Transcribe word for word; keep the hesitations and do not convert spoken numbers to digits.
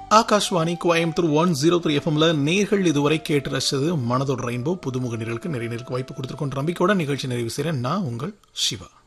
Akashvani Coimbatore one zero three எஃப்எம்ல நேர்கள் இதுவரை கேட்டு ரசிச்சது மனதோட ரெயின்போ. புதுமுக நிரலுக்கு நிறைய நேருக்கு வாய்ப்பு கொடுத்துருக்கோம். நம்பிக்கையோட நிகழ்ச்சி நிறைவு செய்கிறேன். நான் உங்கள் சிவா.